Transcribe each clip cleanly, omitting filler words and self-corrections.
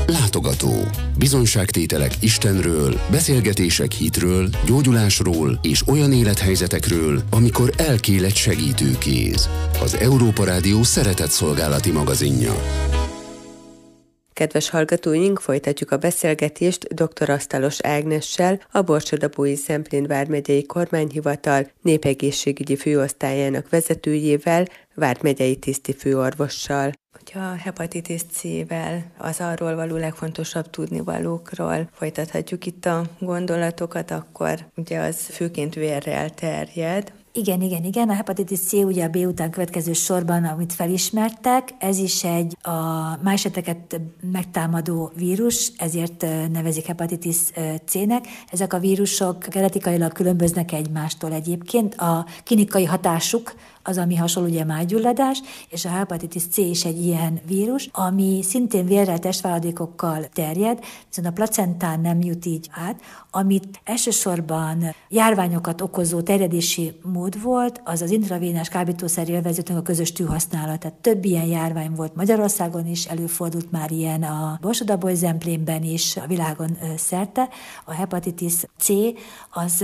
Látogató. Bizonyságtételek Istenről, beszélgetések hitről, gyógyulásról és olyan élethelyzetekről, amikor elkél egy segítőkéz. Az Európa Rádió szeretetszolgálati magazinja. Kedves hallgatóink, folytatjuk a beszélgetést dr. Asztalos Ágnessel, a Borsod-Abaúj-Zemplén vármegyei kormányhivatal népegészségügyi főosztályának vezetőjével, vármegyei tisztifőorvossal. Hogyha a hepatitis C-vel, az arról való legfontosabb tudnivalókról folytathatjuk itt a gondolatokat, akkor ugye az főként vérrel terjed. Igen. A hepatitis C ugye a B után következő sorban, amit felismertek, ez is egy a májseteket megtámadó vírus, ezért nevezik hepatitis C-nek. Ezek a vírusok genetikailag különböznek egymástól egyébként. A klinikai hatásuk az, ami hasonló ugye májgyulladás, és a hepatitis C is egy ilyen vírus, ami szintén vérrel, testváladékokkal terjed, viszont a placentán nem jut így át. Amit elsősorban járványokat okozó terjedési mód volt, az az intravénás kábítószer élvezőknek a közös tűhasználat. Tehát több ilyen járvány volt Magyarországon is, előfordult már ilyen a Borsod-Abaúj-Zemplénben is, a világon szerte. A hepatitis C az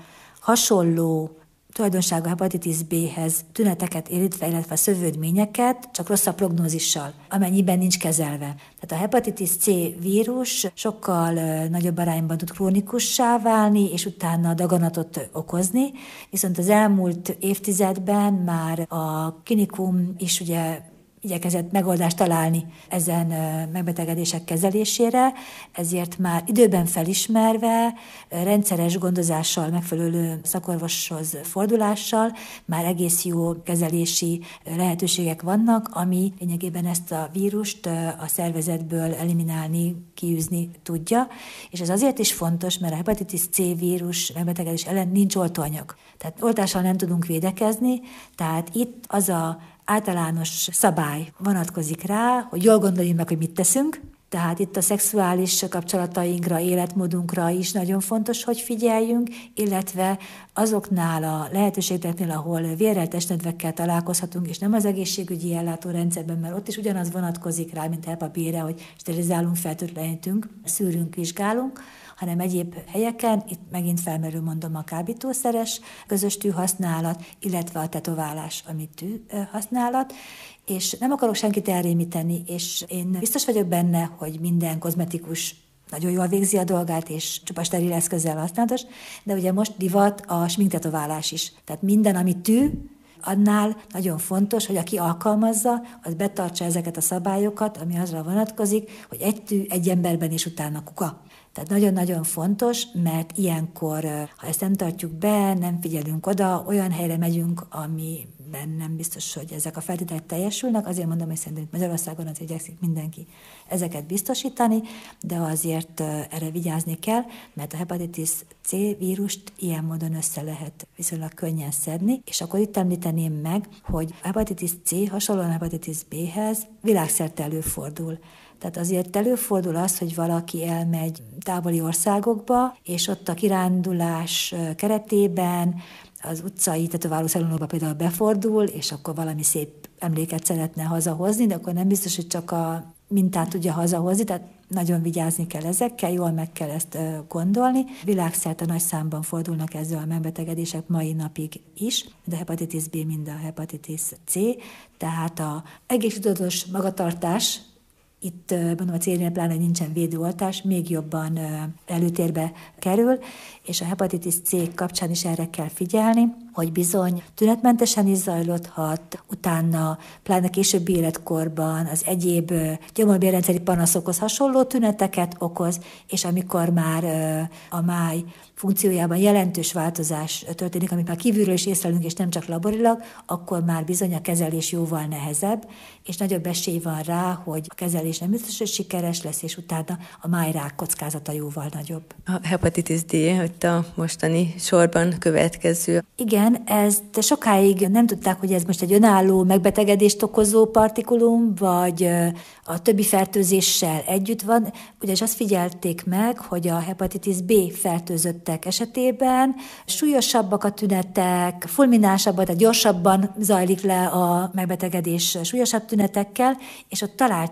hasonló tulajdonsága hepatitis B-hez tüneteket érintve, illetve szövődményeket, csak rosszabb prognózissal, amennyiben nincs kezelve. Tehát a hepatitis C vírus sokkal nagyobb arányban tud krónikussá válni, és utána daganatot okozni, viszont az elmúlt évtizedben már a klinikum is ugye igyekezett megoldást találni ezen megbetegedések kezelésére, ezért már időben felismerve, rendszeres gondozással, megfelelő szakorvoshoz fordulással már egész jó kezelési lehetőségek vannak, ami lényegében ezt a vírust a szervezetből eliminálni, kiűzni tudja, és ez azért is fontos, mert a hepatitis C vírus megbetegedés ellen nincs oltóanyag. Tehát oltással nem tudunk védekezni, tehát itt az a általános szabály vonatkozik rá, hogy jól gondoljunk meg, hogy mit teszünk, tehát itt a szexuális kapcsolatainkra, életmódunkra is nagyon fontos, hogy figyeljünk, illetve azoknál a lehetőségeknél, ahol vérrel, testnedvekkel találkozhatunk, és nem az egészségügyi ellátórendszerben, mert ott is ugyanaz vonatkozik rá, mint HEPA B-re, hogy sterilizálunk, fertőtlenítünk, szűrünk, vizsgálunk, hanem egyéb helyeken, itt megint felmerül, mondom, a kábítószeres közös tűhasználat, illetve a tetoválás, amit tűhasználat, és nem akarok senkit elrémíteni, és én biztos vagyok benne, hogy minden kozmetikus nagyon jól végzi a dolgát, és csupa steril eszközzel használatos, de ugye most divat a sminktetoválás is. Tehát minden, ami tű, annál nagyon fontos, hogy aki alkalmazza, az betartsa ezeket a szabályokat, ami azra vonatkozik, hogy egy tű egy emberben és utána kuka. Tehát nagyon-nagyon fontos, mert ilyenkor, ha ezt nem tartjuk be, nem figyelünk oda, olyan helyre megyünk, amiben nem biztos, hogy ezek a feltételek teljesülnek. Azért mondom, hogy szerintem Magyarországon azért igyekszik mindenki ezeket biztosítani, de azért erre vigyázni kell, mert a hepatitis C vírust ilyen módon össze lehet viszonylag könnyen szedni, és akkor itt említeném meg, hogy a hepatitis C hasonlóan a hepatitis B-hez világszerte előfordul. Tehát azért előfordul az, hogy valaki elmegy távoli országokba, és ott a kirándulás keretében az utcai tetoválószalonokba például befordul, és akkor valami szép emléket szeretne hazahozni, de akkor nem biztos, hogy csak a mintát tudja hazahozni, tehát nagyon vigyázni kell ezekkel, jól meg kell ezt gondolni. Világszerte nagy számban fordulnak ezzel a megbetegedések mai napig is, de a hepatitis B, mind a hepatitis C, tehát a egészségtudatos magatartás, itt mondom, a célnél pláne nincsen védőoltás, még jobban előtérbe kerül, és a hepatitis C kapcsán is erre kell figyelni, hogy bizony tünetmentesen is zajlódhat, utána pláne későbbi életkorban az egyéb gyomorbélrendszeri panaszokhoz hasonló tüneteket okoz, és amikor már a máj funkciójában jelentős változás történik, amit már kívülről is észlelünk, és nem csak laborilag, akkor már bizony a kezelés jóval nehezebb, és nagyobb esély van rá, hogy a kezelés nem biztos, hogy sikeres lesz, és utána a májrák kockázata jóval nagyobb. A hepatitis D, hogy a mostani sorban következő. Igen, ezt sokáig nem tudták, hogy ez most egy önálló megbetegedést okozó partikulum, vagy a többi fertőzéssel együtt van, ugyanis azt figyelték meg, hogy a hepatitis B fertőzöttek esetében súlyosabbak a tünetek, fulminánsabbak, tehát gyorsabban zajlik le a megbetegedés súlyosabb tünetekkel, és ott találtak egy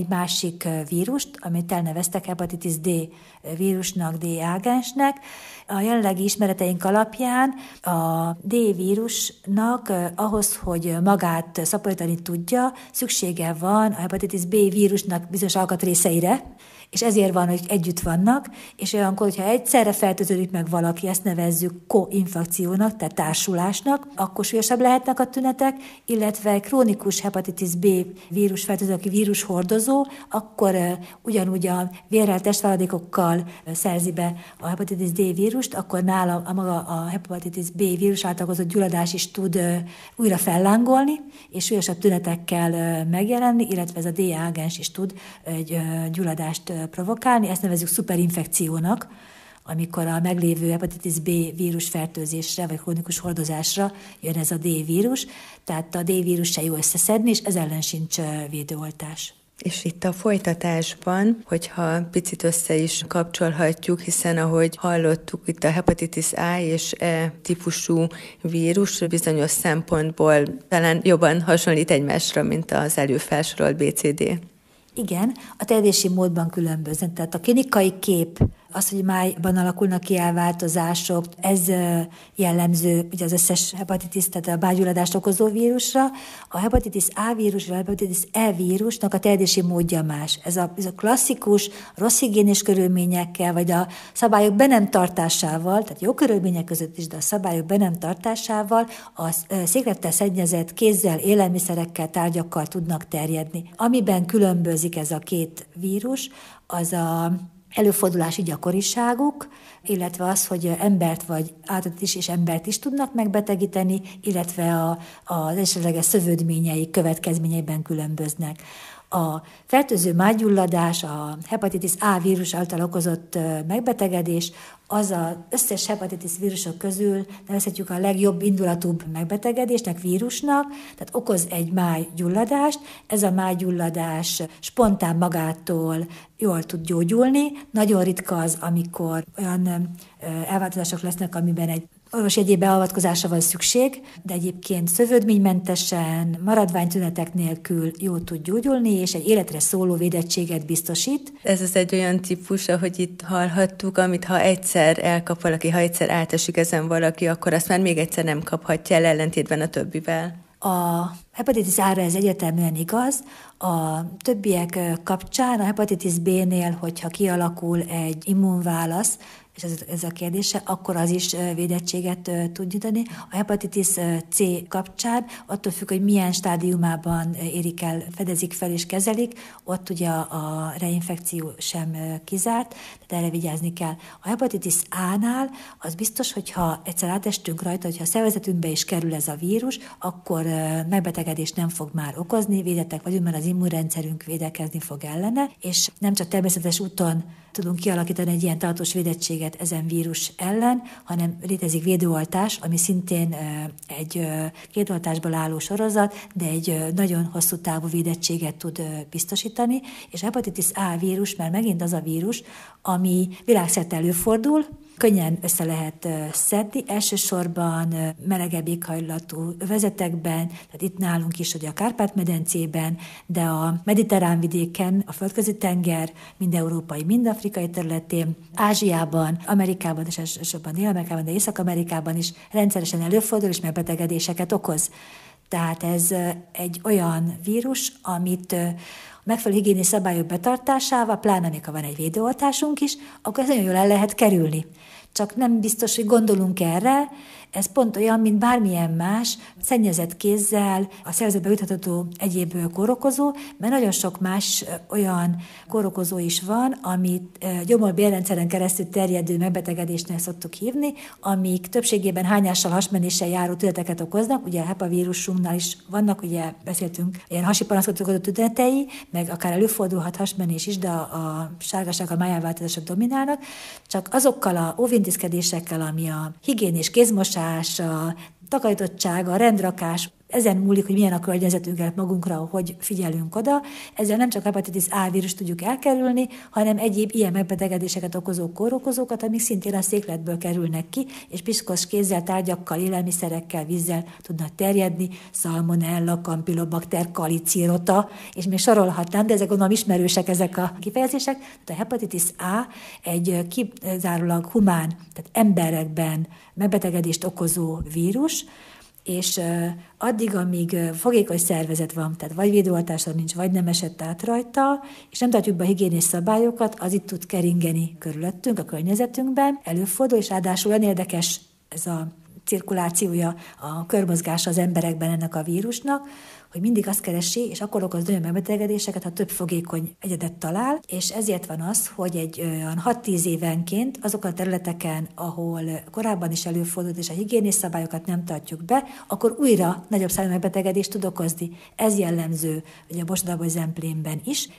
egy másik vírust, amit elneveztek hepatitis D vírusnak, D ágensnek. A jelenlegi ismereteink alapján a D vírusnak ahhoz, hogy magát szaporítani tudja, szüksége van a hepatitis B vírusnak bizonyos alkatrészeire, és ezért van, hogy együtt vannak, és olyankor, hogyha egyszerre fertőződik meg valaki, ezt nevezzük koinfekciónak, tehát társulásnak, akkor súlyosabb lehetnek a tünetek, illetve krónikus hepatitis B vírusfertőző, aki vírushordozó, akkor ugyanúgy a vérrel, testváladékokkal szerzi be a hepatitis D vírust, akkor nála maga a hepatitis B vírus által okozott gyulladás is tud újra fellángolni, és súlyosabb tünetekkel megjelenni, illetve ez a D ágens is tud egy gyulladást provokálni, ezt nevezzük szuperinfekciónak, amikor a meglévő hepatitis B vírusfertőzésre vagy krónikus hordozásra jön ez a D vírus, tehát a D vírus se jó összeszedni, és ez ellen sincs védőoltás. És itt a folytatásban, hogyha picit össze is kapcsolhatjuk, hiszen ahogy hallottuk, itt a hepatitis A és E típusú vírus bizonyos szempontból talán jobban hasonlít egymásra, mint az előfelsorolt BCD. Igen, a terjedési módban különböznek. Tehát a klinikai kép, az, hogy májban alakulnak ki elváltozások, ez jellemző ugye az összes hepatitis, tehát a bágyulladást okozó vírusra. A hepatitis A vírus, vagy a hepatitis E vírusnak a terjedési módja más. Ez a klasszikus, rossz higiénés körülményekkel, vagy a szabályok be nem tartásával, tehát jó körülmények között is, de a szabályok be nem tartásával, a széklettel szennyezett kézzel, élelmiszerekkel, tárgyakkal tudnak terjedni. Amiben különbözik ez a két vírus, az a előfordulási gyakoriságuk, illetve az, hogy embert vagy állatot is és embert is tudnak megbetegíteni, illetve az esetleges szövődményei következményeiben különböznek. A fertőző májgyulladás, a hepatitis A vírus által okozott megbetegedés, az az összes hepatitis vírusok közül nevezhetjük a legjobb indulatúbb megbetegedésnek, vírusnak, tehát okoz egy májgyulladást, ez a májgyulladás spontán magától jól tud gyógyulni, nagyon ritka az, amikor olyan elváltozások lesznek, amiben egy orvosi egyéb beavatkozásra van szükség, de egyébként szövődménymentesen, maradványtünetek nélkül jól tud gyógyulni, és egy életre szóló védettséget biztosít. Ez az egy olyan típus, ahogy itt hallhattuk, amit ha egyszer elkap valaki, ha egyszer átesik ezen valaki, akkor azt már még egyszer nem kaphatja el, ellentétben a többivel. A hepatitis A-ra ez egyértelműen igaz, a többiek kapcsán a hepatitis B-nél, hogyha kialakul egy immunválasz, és ez a kérdése, akkor az is védettséget tud nyújtani. A hepatitis C kapcsán attól függ, hogy milyen stádiumában érik el, fedezik fel és kezelik, ott ugye a reinfekció sem kizárt, tehát erre vigyázni kell. A hepatitis A-nál az biztos, hogyha egyszer átestünk rajta, hogyha a szervezetünkbe is kerül ez a vírus, akkor megbetegedést nem fog már okozni, védettek vagyunk, mert az immunrendszerünk védekezni fog ellene, és nem csak természetes úton tudunk kialakítani egy ilyen tartós védettséget ezen vírus ellen, hanem létezik védőoltás, ami szintén egy két oltásból álló sorozat, de egy nagyon hosszú távú védettséget tud biztosítani, és a hepatitis A vírus már megint az a vírus, ami világszerte előfordul, könnyen össze lehet szedni, elsősorban melegebb éghajlatú övezetekben, tehát itt nálunk is, hogy a Kárpát-medencében, de a mediterrán vidéken, a Földközi-tenger, mind európai, mind afrikai területén, Ázsiában, Amerikában, és elsősorban Dél-Amerikában, de Észak-Amerikában is rendszeresen előfordul, és megbetegedéseket okoz. Tehát ez egy olyan vírus, amit megfelelő higiéni szabályok betartásával, pláne amikor van egy védőoltásunk is, akkor ez nagyon jól el lehet kerülni. Csak nem biztos, hogy gondolunk erre, ez pont olyan, mint bármilyen más szennyezett kézzel a szervezetbe jutható egyéb kórokozó, mert nagyon sok más olyan kórokozó is van, amit gyomor-bélrendszeren keresztül terjedő megbetegedésnél szoktuk hívni, amik többségében hányással, hasmenéssel járó tüneteket okoznak, ugye a HEPA vírusunknál is vannak, ugye beszéltünk, ilyen hasi panaszkodó tünetei, meg akár előfordulhat hasmenés is, de a sárgaság, a májálváltozások dominálnak, csak azokkal a óvintézkedésekkel, ami a higiénés kézmosás, a takarítottság, a rendrakás, Ezen múlik, hogy milyen a környezetünkkel magunkra, hogy figyelünk oda. Ezzel nem csak a hepatitis A vírust tudjuk elkerülni, hanem egyéb ilyen megbetegedéseket okozó kórokozókat, amik szintén a székletből kerülnek ki, és piszkos kézzel, tárgyakkal, élelmiszerekkel, vízzel tudnak terjedni, szalmonella, kampilobakter, kalicirota, és még sorolhatnám, de ezek gondolom ismerősek ezek a kifejezések. Tehát a hepatitis A egy kizárólag humán, tehát emberekben megbetegedést okozó vírus, és addig, amíg fogékony szervezet van, tehát vagy védőoltásra nincs, vagy nem esett át rajta, és nem tartjuk be a higiénés szabályokat, az itt tud keringeni körülöttünk, a környezetünkben, előfordul, és ráadásul olyan érdekes ez a cirkulációja, a körmozgása az emberekben ennek a vírusnak, hogy mindig azt keresi, és akkor okoz nagyon megbetegedéseket, ha több fogékony egyedet talál, és ezért van az, hogy egy olyan 6-10 évenként azokon a területeken, ahol korábban is előfordult, és a higiénés szabályokat nem tartjuk be, akkor újra nagyobb számú megbetegedést tud okozni. Ez jellemző ugye a Borsod-Abaúj-Zemplénben is.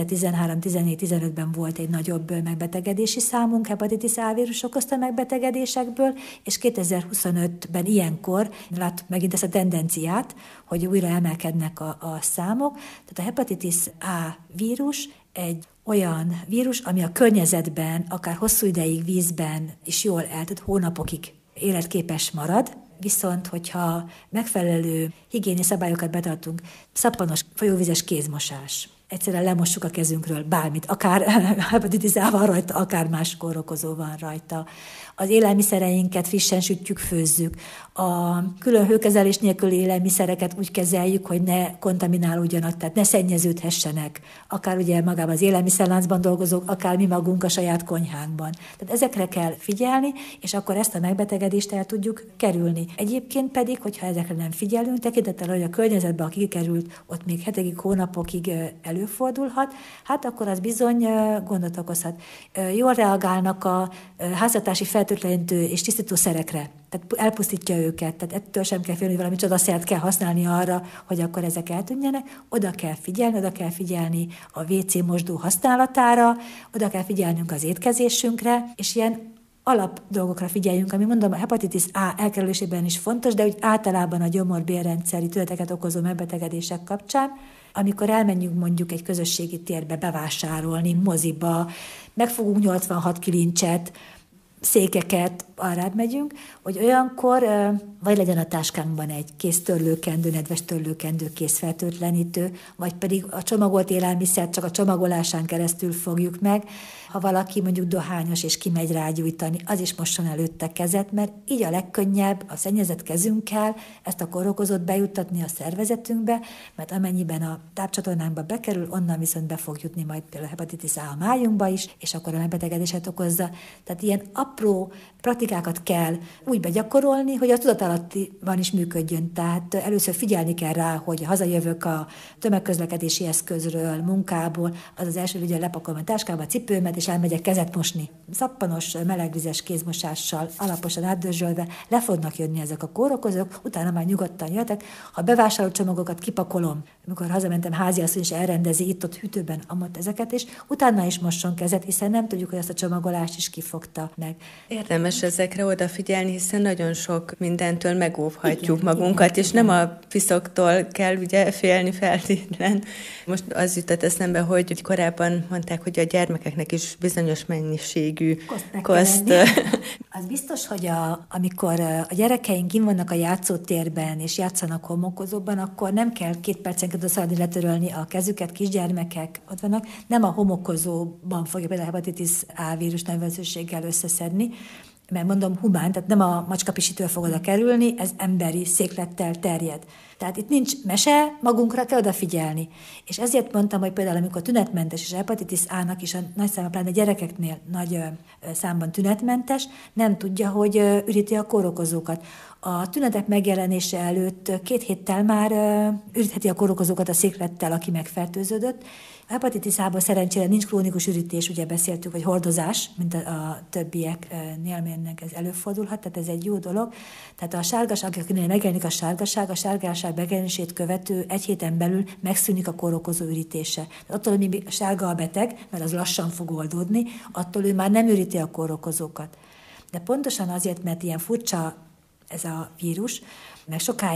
2013-14-15-ben volt egy nagyobb megbetegedési számunk hepatitis A vírus okozta megbetegedésekből, és 2025-ben ilyenkor láttuk megint ezt a tendenciát, hogy újra emelkednek a számok. Tehát a hepatitis A vírus egy olyan vírus, ami a környezetben, akár hosszú ideig vízben is jól tehát hónapokig életképes marad, viszont hogyha megfelelő higiéni szabályokat betartunk, szappanos, folyóvizes kézmosás, egyszerűen lemossuk a kezünkről bármit, akár hepatitis A van rajta, akár más kórokozó van rajta. Az élelmiszereinket frissen sütjük, főzzük. A külön hőkezelés nélküli élelmiszereket úgy kezeljük, hogy ne kontaminálódjanak, tehát ne szennyeződhessenek. Akár ugye magában az élelmiszerláncban dolgozók, akár mi magunk a saját konyhánkban. Tehát ezekre kell figyelni, és akkor ezt a megbetegedést el tudjuk kerülni. Egyébként pedig, hogyha ezekre nem figyelünk, tekintettel, hogy a környezetben, aki kikerült, ott még hetekig, hónapokig előfordulhat, hát akkor az bizony gondot okozhat. Jól reagálnak a háztartási fertőtlenítő és tisztítószerekre, tehát elpusztítja őket, tehát ettől sem kell félni, hogy valami csodaszert kell használni arra, hogy akkor ezek eltűnjenek. Oda kell figyelni a WC mosdó használatára, oda kell figyelnünk az étkezésünkre, és ilyen alap dolgokra figyeljünk, ami mondom, a hepatitis A elkerülésében is fontos, de úgy általában a gyomor-bélrendszeri tüneteket okozó megbetegedések kapcsán, amikor elmenjünk mondjuk egy közösségi térbe bevásárolni, moziba, megfogunk 86 kilincset, székeket, arrább megyünk, hogy olyankor vagy legyen a táskánkban egy kész törlőkendő, nedves törlőkendő, kész fertőtlenítő, vagy pedig a csomagolt élelmiszert csak a csomagolásán keresztül fogjuk meg. Ha valaki mondjuk dohányos és kimegy rágyújtani, az is mosson előtte kezet, mert így a legkönnyebb a szennyezett kezünkkel ezt a kórokozót bejuttatni a szervezetünkbe, mert amennyiben a tápcsatornánkba bekerül, onnan viszont be fog jutni majd például a hepatitis A a májunkba is, és akkor a megbetegedéset okozza. Tehát ilyen apró praktikákat kell úgy begyakorolni, hogy a tudatalattiban is működjön. Tehát először figyelni kell rá, hogy hazajövök a tömegközlekedési eszközről, munkából, az az első, hogy lepakolom a táskába a cipőmet, és elmegyek kezet mosni. Szappanos, melegvizes kézmosással, alaposan átdörzsölve le fognak jönni ezek a kórokozók, utána már nyugodtan jöhetek. Ha bevásárolt csomagokat kipakolom, amikor hazamentem, háziasszony is elrendezi itt-ott hűtőben amott ezeket, és utána is mosson kezet, hiszen nem tudjuk, hogy azt a csomagolást is kifogta meg. Érdemes ezekre odafigyelni, hiszen nagyon sok mindentől megóvhatjuk magunkat, és nem a piszoktól kell ugye félni feltétlen. Most az jutott eszembe, hogy korábban mondták, hogy a gyermekeknek is bizonyos mennyiségű koszt. Az biztos, hogy amikor a gyerekeink kint vannak a játszótérben, és játszanak homokozóban, akkor nem kell 2 percenként szaladni letörölni a kezüket, kisgyermekek ott vannak, nem a homokozóban fogja például a hepatitis A vírus nevezőséggel összeszedni, mert mondom humán, tehát nem a macskapisítől fog oda kerülni, ez emberi széklettel terjed. Tehát itt nincs mese, magunkra kell odafigyelni. És ezért mondtam, hogy például amikor tünetmentes, és a hepatitis A-nak is a nagy számban, pláne gyerekeknél nagy számban tünetmentes, nem tudja, hogy üríti a kórokozókat. A tünetek megjelenése előtt 2 héttel már ürítheti a kórokozókat a széklettel, aki megfertőződött. A hepatitis A-ban szerencsére nincs krónikus ürítés, ugye beszéltük, vagy hordozás, mint a többieknél, melynek ez előfordulhat, tehát ez egy jó dolog. Tehát a sárgaság, akinél megjelenik a sárgaság megjelenését követő 1 héten belül megszűnik a kórokozó ürítése. Tehát attól, hogy még sárga a beteg, mert az lassan fog oldódni, attól ő már nem üríti a kórokozókat. De pontosan azért, mert ilyen furcsa ez a vírus, meg sokáig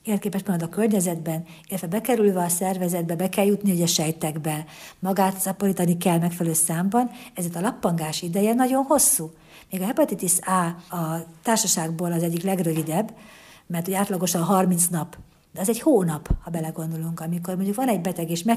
életképes marad a környezetben, illetve bekerülve a szervezetbe, be kell jutni ugye a sejtekbe, magát szaporítani kell megfelelő számban, ezért a lappangás ideje nagyon hosszú. Még a hepatitis A a társaságból az egyik legrövidebb, mert ugye átlagosan 30 nap, de az egy hónap, ha belegondolunk, amikor mondjuk van egy beteg, és meg